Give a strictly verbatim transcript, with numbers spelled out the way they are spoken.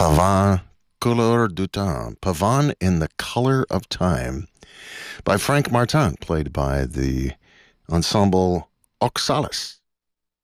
Pavane Couleur du Temps, Pavane in the Color of Time by Frank Martin, played by the ensemble Oxalis.